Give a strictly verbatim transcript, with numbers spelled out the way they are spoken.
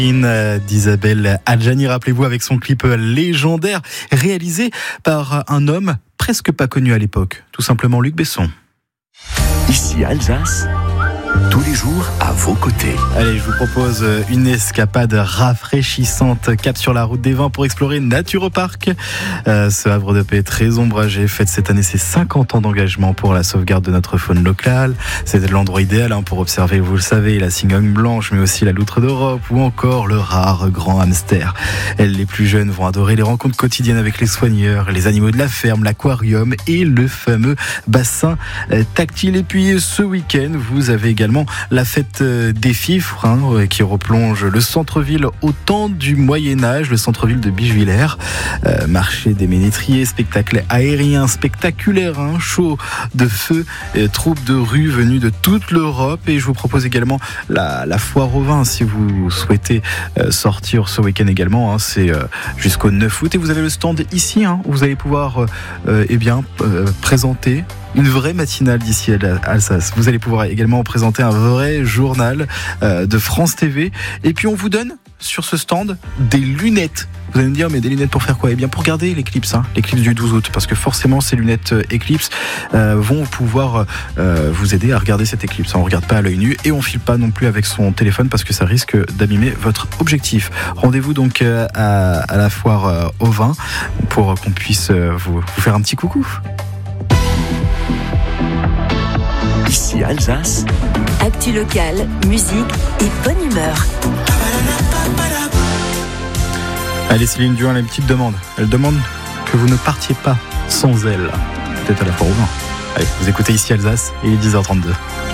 D'Isabelle Adjani, rappelez-vous, avec son clip légendaire réalisé par un homme presque pas connu à l'époque, tout simplement Luc Besson. Ici Alsace, tous les jours à vos côtés. Allez, je vous propose une escapade rafraîchissante, cap sur la route des vins pour explorer Naturopark. Euh, ce havre de paix très ombragé fête cette année ses cinquante ans d'engagement pour la sauvegarde de notre faune locale. C'est l'endroit idéal hein, pour observer, vous le savez, la cigogne blanche, mais aussi la loutre d'Europe ou encore le rare grand hamster. Elles, les plus jeunes, vont adorer les rencontres quotidiennes avec les soigneurs, les animaux de la ferme, l'aquarium et le fameux bassin tactile. Et puis ce week-end, vous avez également la fête des fifres hein, qui replonge le centre-ville au temps du Moyen-Âge, le centre-ville de Bichevillers. Euh, marché des ménétriers, spectacle aérien spectaculaire, hein, show de feu, euh, troupes de rue venues de toute l'Europe. Et je vous propose également la, la foire au vin si vous souhaitez euh, sortir ce week-end également. Hein, c'est euh, jusqu'au neuf août et vous avez le stand ici hein, où vous allez pouvoir euh, eh bien, euh, présenter une vraie matinale d'ici à Alsace. Vous allez pouvoir également présenter un vrai journal euh, de France T V. Et puis on vous donne sur ce stand des lunettes. Vous allez me dire, mais des lunettes pour faire quoi ? Eh bien pour regarder l'éclipse, hein, l'éclipse du douze août. Parce que forcément ces lunettes euh, éclipse euh, vont pouvoir euh, vous aider à regarder cette éclipse. On ne regarde pas à l'œil nu et on ne file pas non plus avec son téléphone parce que ça risque d'abîmer votre objectif. Rendez-vous donc euh, à, à la foire euh, au vin pour qu'on puisse euh, vous, vous faire un petit coucou. Ici Alsace, actu locale, musique et bonne humeur. Allez, Céline Dion, elle a une petite demande. Elle demande que vous ne partiez pas sans elle. Peut-être à la foire au vin. Allez, vous écoutez Ici Alsace et il est dix heures trente-deux.